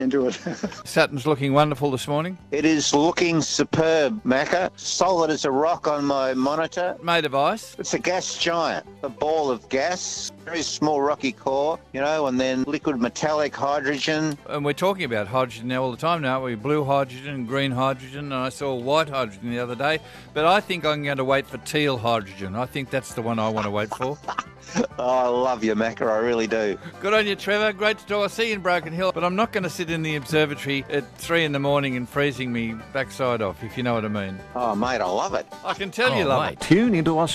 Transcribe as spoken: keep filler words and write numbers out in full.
into it. Saturn's looking wonderful this morning. It is looking superb, Macca. Solid as a rock on my monitor. Made of ice. It's a gas giant, a ball of gas, very small rocky core, you know, and then liquid metallic hydrogen. And we're talking about hydrogen now all the time now, aren't we? Blue hydrogen, green hydrogen, and I saw white hydrogen the other day. But I think I'm going to wait for teal hydrogen. I think that's the one I want to wait for. Oh, I love you, Macca, I really do. Good on you, Trevor. Great to talk. I'll see you in Broken Hill. But I'm not going to sit in the observatory at three in the morning and freezing me backside off, if you know what I mean. Oh, mate, I love it. I can tell Oh, you love mate. it. Tune into us.